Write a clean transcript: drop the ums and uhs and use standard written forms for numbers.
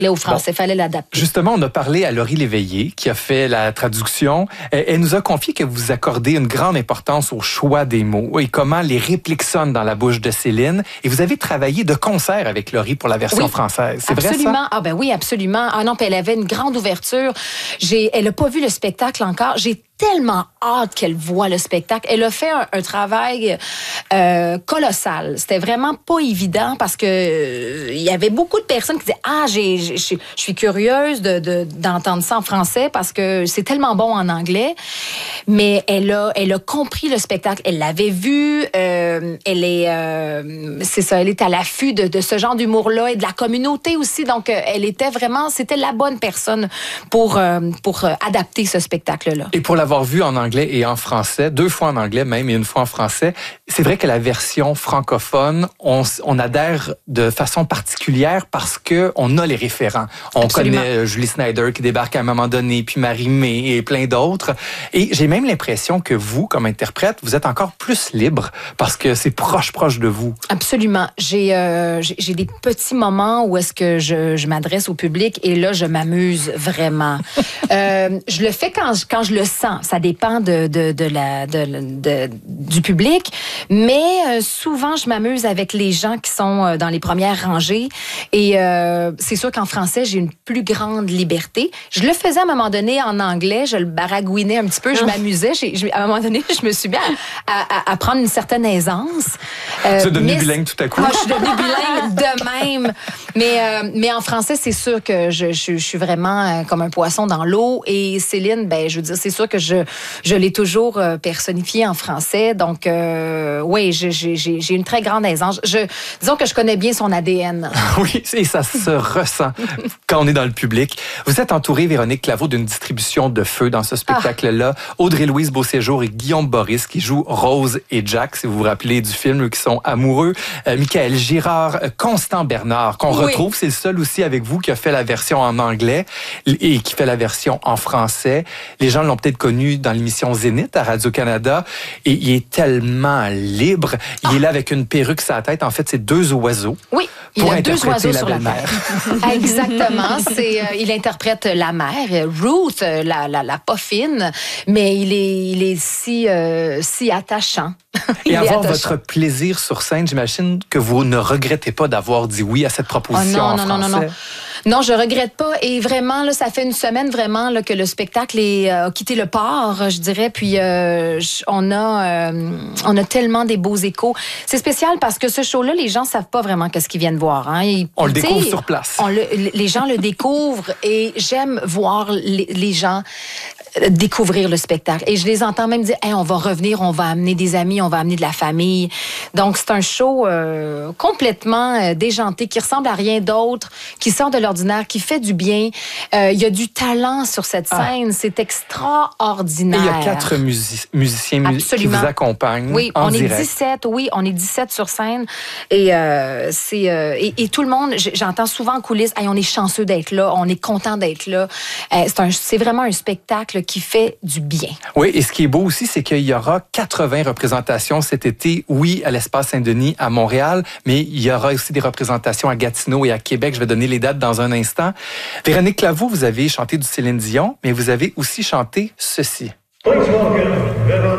au français, fallait l'adapter. Justement, on a parlé à Laurie Léveillé, qui a fait la traduction. Elle nous a confié que vous accordez une grande importance au choix des mots et comment les répliques sonnent dans la bouche de Céline. Et vous avez travaillé de concert avec Laurie pour la version française. C'est vrai, ça? Ah ben oui, absolument. Ah non, puis elle avait une grande ouverture. Elle a pas vu le spectacle encore. J'ai tellement hâte qu'elle voie le spectacle. Elle a fait un travail colossal. C'était vraiment pas évident parce que il y avait beaucoup de personnes qui disaient je suis curieuse d'entendre ça en français parce que c'est tellement bon en anglais. Mais elle a compris le spectacle. Elle l'avait vu. Elle est à l'affût de ce genre d'humour-là et de la communauté aussi. Donc c'était la bonne personne pour adapter ce spectacle-là. Et pour l'avoir vu en anglais et en français, 2 fois en anglais même et 1 fois en français, c'est vrai que la version francophone, on adhère de façon particulière parce que on a les référents. On connaît Julie Snyder qui débarque à un moment donné, puis Marie-Mé et plein d'autres. Et j'ai même l'impression que vous, comme interprète, vous êtes encore plus libre parce que c'est proche de vous. Absolument. J'ai des petits moments où est-ce que je m'adresse au public et là, je m'amuse vraiment. Je le fais quand je le sens. Ça dépend du public, mais souvent, je m'amuse avec les gens qui sont dans les premières rangées et c'est sûr qu'en français, j'ai une plus grande liberté. Je le faisais à un moment donné en anglais, je le baragouinais un petit peu, je m'amusais. À un moment donné, je me suis mis à prendre une certaine aisance. Tu es devenue bilingue tout à coup. Je suis devenue bilingue de même. Mais en français, c'est sûr que je suis vraiment comme un poisson dans l'eau. Et Céline, je veux dire, c'est sûr que je l'ai toujours personnifiée en français. Donc, oui, j'ai une très grande aisance. Disons que je connais bien son ADN. Oui, et ça se ressent quand on est dans le public. Vous êtes entourée, Véronique Claveau, d'une distribution de feu dans ce spectacle-là. Audrey-Louise Beauséjour et Guillaume Boris qui jouent Rose et Jack, si vous vous rappelez du film, eux qui sont amoureux. Michael Girard, Constant Bernard, qu'on retrouve. C'est le seul aussi avec vous qui a fait la version en anglais et qui fait la version en français. Les gens l'ont peut-être connu dans l'émission Zénith à Radio-Canada. Et il est tellement libre. Il est là avec une perruque sur la tête. En fait, c'est 2 oiseaux. Oui, il a 2 oiseaux sur la mère. Exactement. Il interprète la mère, Ruth, la pas fine, mais il est si attachant. Et avoir votre plaisir sur scène, j'imagine que vous ne regrettez pas d'avoir dit oui à cette proposition en français. Non, je regrette pas. Et vraiment, là, ça fait une semaine vraiment là, que le spectacle a quitté le port, je dirais. Puis on a tellement des beaux échos. C'est spécial parce que ce show-là, les gens savent pas vraiment qu'est-ce qu'ils viennent voir. Hein. On le découvre sur place. Les gens le découvrent et j'aime voir les gens découvrir le spectacle. Et je les entends même dire, on va revenir, on va amener des amis, on va amener de la famille. Donc, c'est un show complètement déjanté, qui ressemble à rien d'autre, qui sort de l'ordinaire, qui fait du bien. Il y a du talent sur cette scène. C'est extraordinaire. Et il y a 4 musiciens qui vous accompagnent en direct. 17. Oui, on est 17 sur scène. Et et tout le monde, j'entends souvent en coulisses, on est chanceux d'être là, on est content d'être là. C'est vraiment un spectacle qui fait du bien. Oui, et ce qui est beau aussi, c'est qu'il y aura 80 représentations cet été, oui, à l'Espace Saint-Denis, à Montréal, mais il y aura aussi des représentations à Gatineau et à Québec. Je vais donner les dates dans un instant. Véronique Claveau, vous avez chanté du Céline Dion, mais vous avez aussi chanté ceci. Please welcome